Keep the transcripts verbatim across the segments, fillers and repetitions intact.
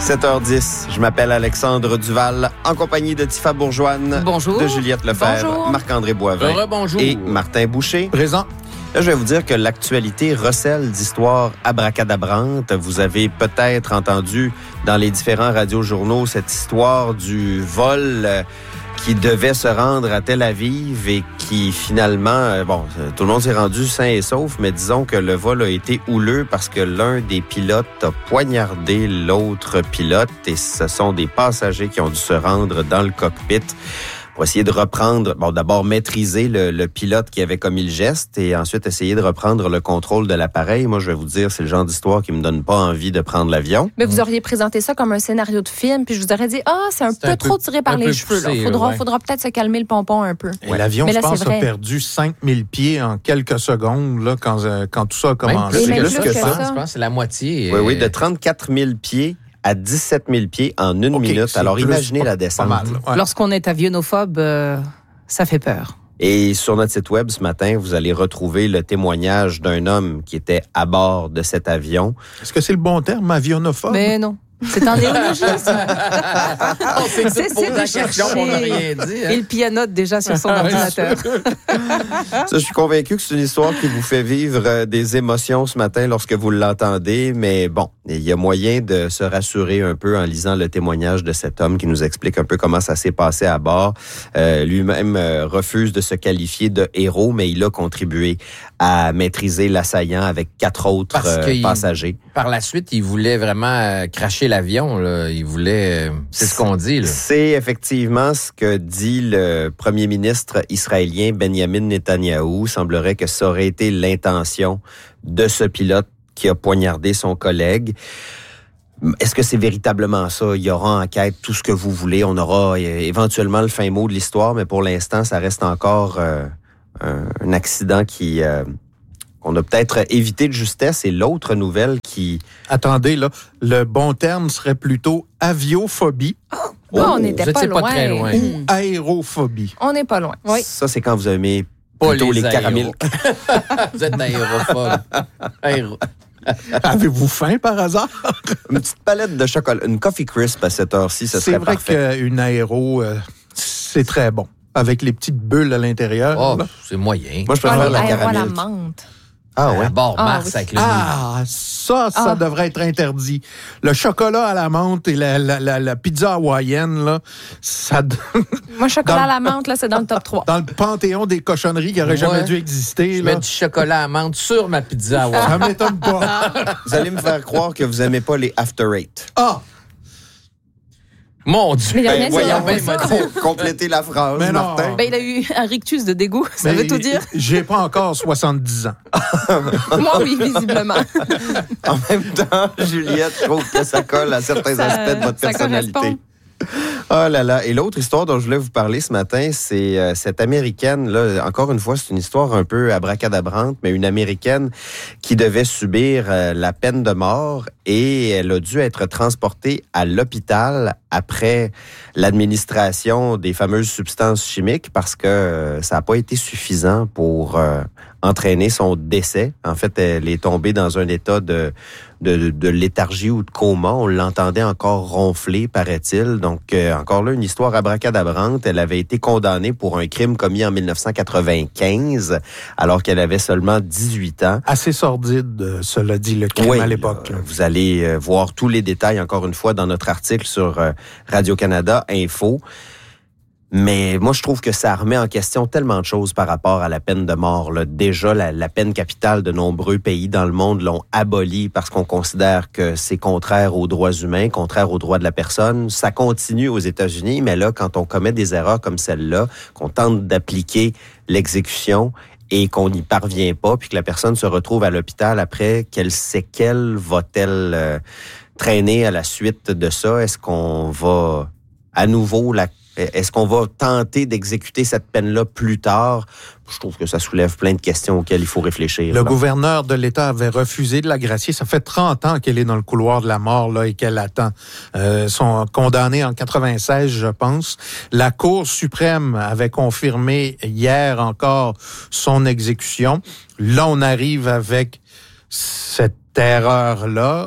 sept heures dix, je m'appelle Alexandre Duval, en compagnie de Tifa Bourgeoine, Bonjour. de Juliette Lefebvre, Bonjour. Marc-André Boivin Rebonjour. et Martin Boucher. Présent. Là, je vais vous dire que l'actualité recèle d'histoires abracadabrantes. Vous avez peut-être entendu dans les différents radiojournaux cette histoire du vol euh, qui devait se rendre à Tel Aviv et qui finalement, euh, bon, tout le monde s'est rendu sain et sauf, mais disons que le vol a été houleux parce que l'un des pilotes a poignardé l'autre pilote et ce sont des passagers qui ont dû se rendre dans le cockpit pour essayer de reprendre, bon, d'abord maîtriser le, le pilote qui avait commis le geste et ensuite essayer de reprendre le contrôle de l'appareil. Moi, je vais vous dire, c'est le genre d'histoire qui me donne pas envie de prendre l'avion. Mais vous auriez présenté ça comme un scénario de film, puis je vous aurais dit, ah, c'est un C'est peu un trop peu- tiré par un les peu cheveux. poussé, Il faudra, ouais. faudra peut-être se calmer le pompon un peu. Et l'avion, Mais je là, pense, c'est a vrai. perdu cinq mille pieds en quelques secondes là, quand, euh, quand tout ça a Même commencé. plus, même que, plus ça, que je pense. ça. Je pense que c'est la moitié. Oui, euh, oui, de trente-quatre mille pieds à dix-sept mille pieds en une OK, minute. c'est Alors, plus- imaginez pas- la pas descente. mal, ouais. Lorsqu'on est avionnophobe, euh, ça fait peur. Et sur notre site web ce matin, vous allez retrouver le témoignage d'un homme qui était à bord de cet avion. Est-ce que c'est le bon terme, avionnophobe? Mais non. C'est en néologisme. On s'est C'est- tous posé c'est la de question, on n'a chercher. rien dit. hein. Il pianote déjà sur son ordinateur. Ça, je suis convaincu que c'est une histoire qui vous fait vivre euh, des émotions ce matin lorsque vous l'entendez, mais bon, il y a moyen de se rassurer un peu en lisant le témoignage de cet homme qui nous explique un peu comment ça s'est passé à bord. Euh, lui-même euh, refuse de se qualifier de héros, mais il a contribué à maîtriser l'assaillant avec quatre autres Parce euh, qu'il- passagers. Par la suite, il voulait vraiment euh, cracher l'avion. Là. Il voulait... euh, c'est ce qu'on dit. Là. C'est effectivement ce que dit le premier ministre israélien Benjamin Netanyahou. Semblerait que ça aurait été l'intention de ce pilote qui a poignardé son collègue. Est-ce que c'est véritablement ça? Il y aura enquête, tout ce que vous voulez. On aura euh, éventuellement le fin mot de l'histoire, mais pour l'instant, ça reste encore euh, un, un accident qui... euh, qu'on a peut-être évité de justesse. Et l'autre nouvelle qui... Attendez, là, le bon terme serait plutôt aviophobie Bon, on Oh, n'était vous pas étiez loin. pas très loin. Hmm. aérophobie. On n'est pas loin. Oui. Ça, c'est quand vous aimez Pas plutôt les, les caramels. aéros. Vous êtes un aérophobe. Aéro- Avez-vous faim par hasard? Une petite palette de chocolat, une Coffee Crisp à cette heure-ci, ce C'est serait vrai parfait. qu'une aéro, euh, c'est très bon. Avec les petites bulles à l'intérieur. Oh, là. c'est moyen. Moi, je Ah, préfère les la aéros à la caramel. menthe. Ah ouais? À bord Ah, Mars oui. avec le... Ah, ça, ça Ah. devrait être interdit. Le chocolat à la menthe et la, la, la, la pizza hawaïenne, là, ça, Moi, chocolat Dans- à la menthe, là, c'est dans le top trois. dans le panthéon des cochonneries qui n'auraient Ouais. jamais dû exister. Je Là. mets du chocolat à menthe sur ma pizza. Ouais. Ça m'étonne pas. Vous allez me faire croire que vous aimez pas les After Eight. Ah, Mon Dieu. Mais il y a Ben, rien voyons sur bien, ça. m'a com- compléter la phrase, Mais non. Martin. Ben, il a eu un rictus de dégoût, ça mais veut tout dire. J'ai pas encore soixante-dix ans. Moi, oui, visiblement. En même temps, Juliette, je trouve que ça colle à certains Ça- aspects de votre ça personnalité. correspond. Oh là là. Et l'autre histoire dont je voulais vous parler ce matin, c'est euh, cette Américaine, là, encore une fois, c'est une histoire un peu abracadabrante, mais une Américaine qui devait subir euh, la peine de mort et elle a dû être transportée à l'hôpital après l'administration des fameuses substances chimiques parce que euh, ça n'a pas été suffisant pour euh, entraîner son décès. En fait, elle est tombée dans un état de, de, de léthargie ou de coma. On l'entendait encore ronfler, paraît-il. Donc, euh, encore là, une histoire abracadabrante. Elle avait été condamnée pour un crime commis en dix-neuf cent quatre-vingt-quinze, alors qu'elle avait seulement dix-huit ans. Assez sordide, euh, cela dit, le crime Oui, à l'époque. là, là. vous allez euh, voir tous les détails, encore une fois, dans notre article sur euh, Radio-Canada Info. Mais moi, je trouve que ça remet en question tellement de choses par rapport à la peine de mort. Là. Déjà, la, la peine capitale de nombreux pays dans le monde l'ont abolie parce qu'on considère que c'est contraire aux droits humains, contraire aux droits de la personne. Ça continue aux États-Unis, mais là, quand on commet des erreurs comme celle-là, qu'on tente d'appliquer l'exécution et qu'on n'y parvient pas, puis que la personne se retrouve à l'hôpital après, quelles séquelles va-t-elle euh, traîner à la suite de ça? Est-ce qu'on va à nouveau la Est-ce qu'on va tenter d'exécuter cette peine-là plus tard? Je trouve que ça soulève plein de questions auxquelles il faut réfléchir. Le Bon. gouverneur de l'État avait refusé de la gracier. Ça fait trente ans qu'elle est dans le couloir de la mort là, et qu'elle attend. Euh, sont condamnés en quatre-vingt-seize, je pense. La Cour suprême avait confirmé hier encore son exécution. Là, on arrive avec cette erreur-là.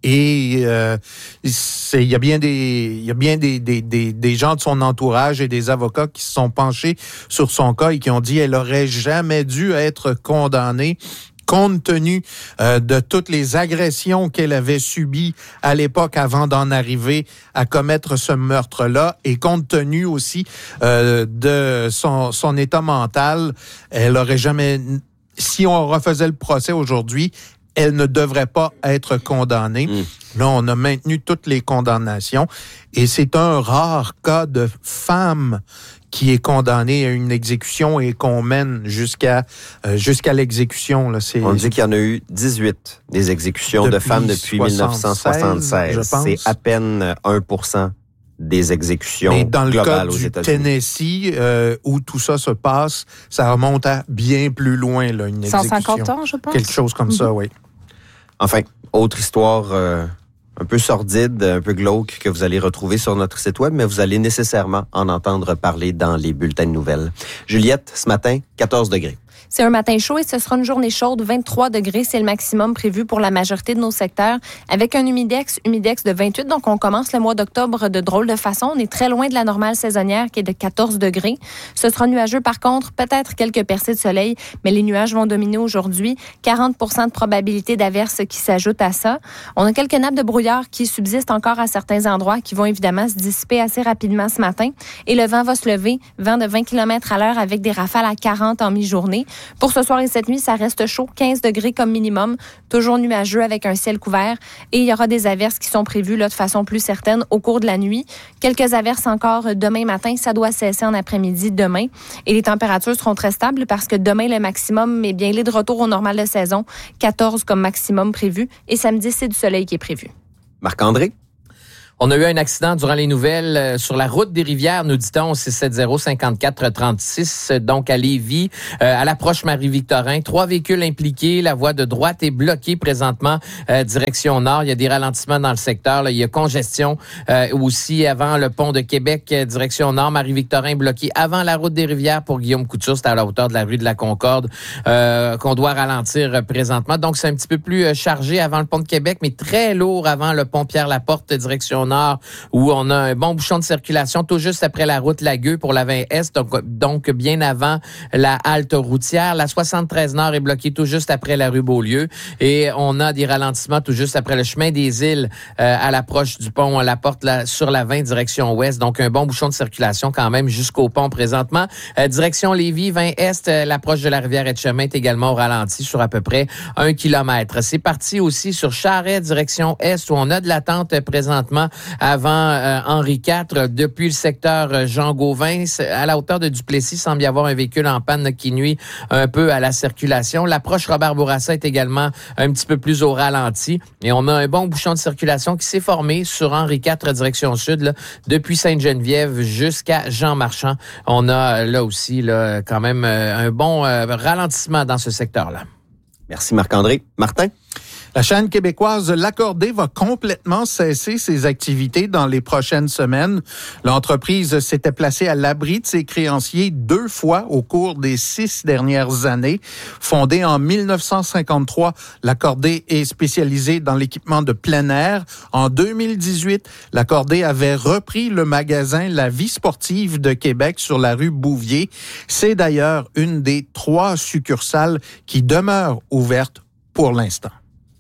Et euh, c'est, il y a bien des, il y a bien des, des, des, des gens de son entourage et des avocats qui se sont penchés sur son cas et qui ont dit qu'elle aurait jamais dû être condamnée compte tenu euh, de toutes les agressions qu'elle avait subies à l'époque avant d'en arriver à commettre ce meurtre-là et compte tenu aussi euh, de son, son état mental, elle aurait jamais, si on refaisait le procès aujourd'hui, elle ne devrait pas être condamnée. Mmh. Là, on a maintenu toutes les condamnations et c'est un rare cas de femme qui est condamnée à une exécution et qu'on mène jusqu'à euh, jusqu'à l'exécution. Là, c'est, on dit qu'il y en a eu dix-huit des exécutions de femmes depuis dix-neuf cent soixante-seize. Je pense. C'est à peine un pour cent des exécutions mais dans le globales cas aux du États-Unis. Tennessee, euh, où tout ça se passe, ça remonte à bien plus loin, là, une exécution. cent cinquante ans, je pense. Quelque chose comme mm-hmm. ça, oui. Enfin, autre histoire euh, un peu sordide, un peu glauque que vous allez retrouver sur notre site web, mais vous allez nécessairement en entendre parler dans les bulletins de nouvelles. Juliette, ce matin, quatorze degrés. C'est un matin chaud et ce sera une journée chaude. vingt-trois degrés, c'est le maximum prévu pour la majorité de nos secteurs. Avec un humidex, humidex de vingt-huit. Donc, on commence le mois d'octobre de drôle de façon. On est très loin de la normale saisonnière qui est de quatorze degrés. Ce sera nuageux par contre. Peut-être quelques percées de soleil, mais les nuages vont dominer aujourd'hui. quarante pour cent de probabilité d'averses qui s'ajoutent à ça. On a quelques nappes de brouillard qui subsistent encore à certains endroits qui vont évidemment se dissiper assez rapidement ce matin. Et le vent va se lever. Vent de vingt kilomètres à l'heure avec des rafales à quarante en mi-journée. Pour ce soir et cette nuit, ça reste chaud, quinze degrés comme minimum, toujours nuageux avec un ciel couvert. Et il y aura des averses qui sont prévues là, de façon plus certaine au cours de la nuit. Quelques averses encore demain matin, ça doit cesser en après-midi demain. Et les températures seront très stables parce que demain, le maximum est bien il est de retour au normal de saison, quatorze comme maximum prévu. Et samedi, c'est du soleil qui est prévu. Marc-André? On a eu un accident durant les nouvelles euh, sur la route des Rivières, nous dit-on, six sept zéro cinquante-quatre trente-six, donc à Lévis, euh, à l'approche Marie-Victorin. Trois véhicules impliqués, la voie de droite est bloquée présentement, euh, direction nord. Il y a des ralentissements dans le secteur. Là. Il y a congestion euh, aussi avant le pont de Québec, euh, direction nord. Marie-Victorin bloquée avant la route des Rivières pour Guillaume Couture, c'est à la hauteur de la rue de la Concorde, euh, qu'on doit ralentir euh, présentement. Donc, c'est un petit peu plus euh, chargé avant le pont de Québec, mais très lourd avant le pont Pierre-Laporte, direction nord. Nord, où on a un bon bouchon de circulation tout juste après la route Lagueux pour la vingt Est, donc, donc bien avant la halte routière. La soixante-treize Nord est bloquée tout juste après la rue Beaulieu et on a des ralentissements tout juste après le chemin des Îles euh, à l'approche du pont à la porte là, sur la vingt direction ouest. Donc un bon bouchon de circulation quand même jusqu'au pont présentement. Euh, direction Lévis, vingt Est, euh, l'approche de la rivière Etchemin est également au ralenti sur à peu près un kilomètre. C'est parti aussi sur Charest, direction Est, où on a de l'attente euh, présentement avant euh, Henri quatre, depuis le secteur euh, Jean-Gauvin, à la hauteur de Duplessis, semble y avoir un véhicule en panne là, qui nuit un peu à la circulation. L'approche Robert-Bourassa est également un petit peu plus au ralenti. Et on a un bon bouchon de circulation qui s'est formé sur Henri quatre, direction sud, là, depuis Sainte-Geneviève jusqu'à Jean-Marchand. On a là aussi là, quand même euh, un bon euh, ralentissement dans ce secteur-là. Merci Marc-André. Martin? La chaîne québécoise L'Accordé va complètement cesser ses activités dans les prochaines semaines. L'entreprise s'était placée à l'abri de ses créanciers deux fois au cours des six dernières années. Fondée en dix-neuf cent cinquante-trois, L'Accordé est spécialisée dans l'équipement de plein air. En deux mille dix-huit, L'Accordé avait repris le magasin La Vie sportive de Québec sur la rue Bouvier. C'est d'ailleurs une des trois succursales qui demeurent ouvertes pour l'instant.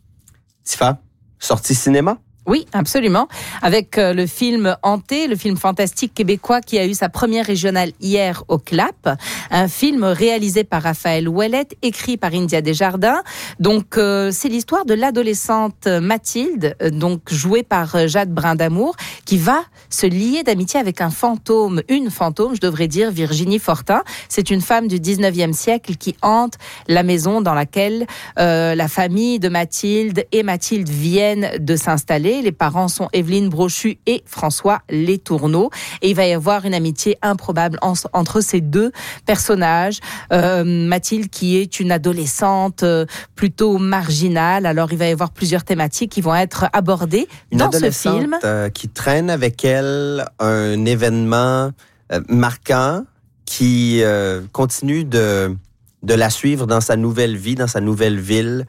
Tifa, sortie cinéma? Oui, absolument. Avec euh, le film Hanté, le film fantastique québécois qui a eu sa première régionale hier au C L A P. Un film réalisé par Raphaël Ouellette, écrit par India Desjardins. Donc, euh, c'est l'histoire de l'adolescente Mathilde, euh, donc jouée par euh, Jade Brindamour, qui va se lier d'amitié avec un fantôme, une fantôme, je devrais dire, Virginie Fortin. C'est une femme du dix-neuvième siècle qui hante la maison dans laquelle euh, la famille de Mathilde et Mathilde viennent de s'installer. Les parents sont Evelyne Brochu et François Letourneau. Et il va y avoir une amitié improbable en, entre ces deux personnages. Euh, Mathilde qui est une adolescente euh, plutôt marginale. Alors il va y avoir plusieurs thématiques qui vont être abordées une dans ce adolescente, film. Euh, qui traîne avec elle un événement euh, marquant qui euh, continue de, de la suivre dans sa nouvelle vie, dans sa nouvelle ville.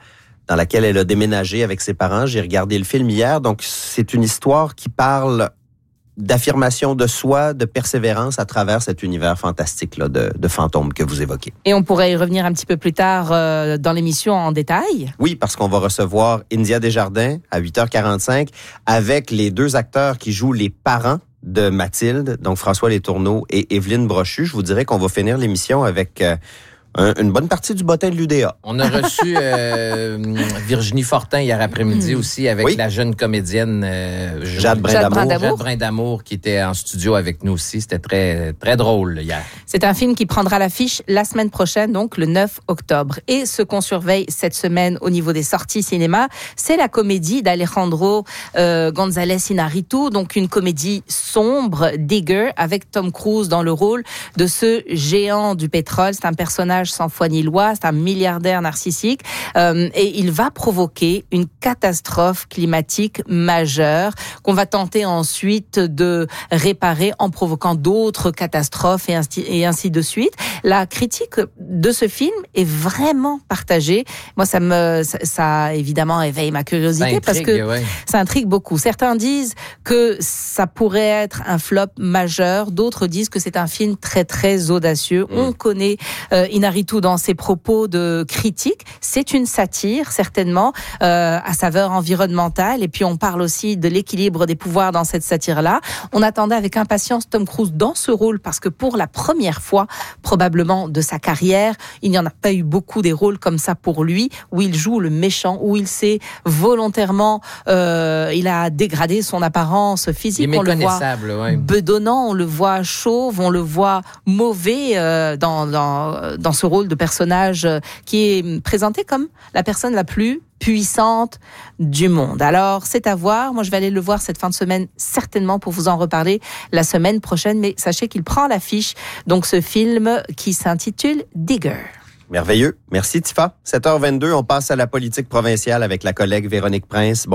dans laquelle elle a déménagé avec ses parents. J'ai regardé le film hier, donc c'est une histoire qui parle d'affirmation de soi, de persévérance à travers cet univers fantastique là, de, de fantômes que vous évoquez. Et on pourrait y revenir un petit peu plus tard euh, dans l'émission en détail. Oui, parce qu'on va recevoir India Desjardins à huit heures quarante-cinq avec les deux acteurs qui jouent les parents de Mathilde, donc François Letourneau et Évelyne Brochu. Je vous dirais qu'on va finir l'émission avec euh, un, une bonne partie du bottin de l'U D A. On a reçu euh, Virginie Fortin hier après-midi aussi avec oui. la jeune comédienne euh, Jade Brindamour. Jade Brindamour qui était en studio avec nous aussi. C'était très, très drôle hier. C'est un film qui prendra l'affiche la semaine prochaine, donc le neuf octobre. Et ce qu'on surveille cette semaine au niveau des sorties cinéma, c'est la comédie d'Alejandro euh, González Iñárritu, donc une comédie sombre, Digger, avec Tom Cruise dans le rôle de ce géant du pétrole. C'est un personnage sans foi ni loi, c'est un milliardaire narcissique euh, et il va provoquer une catastrophe climatique majeure qu'on va tenter ensuite de réparer en provoquant d'autres catastrophes et ainsi, et ainsi de suite. La critique de ce film est vraiment partagée. Moi, ça me, ça, ça évidemment éveille ma curiosité intrigue, parce que ouais. ça intrigue beaucoup. Certains disent que ça pourrait être un flop majeur, d'autres disent que c'est un film très très audacieux. Mmh. On connaît euh, Iñárritu dans ses propos de critique. C'est une satire, certainement, euh, à saveur environnementale. Et puis, on parle aussi de l'équilibre des pouvoirs dans cette satire-là. On attendait avec impatience Tom Cruise dans ce rôle parce que pour la première fois, probablement de sa carrière, il n'y en a pas eu beaucoup des rôles comme ça pour lui, où il joue le méchant, où il s'est volontairement, euh, il a dégradé son apparence physique. Il est on le voit ouais. bedonnant, on le voit chauve, on le voit mauvais euh, dans, dans, dans ce rôle de personnage qui est présenté comme la personne la plus puissante du monde. Alors, c'est à voir. Moi, je vais aller le voir cette fin de semaine, certainement, pour vous en reparler la semaine prochaine. Mais sachez qu'il prend l'affiche, donc ce film qui s'intitule Digger. Merveilleux. Merci, Tifa. sept heures vingt-deux, on passe à la politique provinciale avec la collègue Véronique Prince. Bon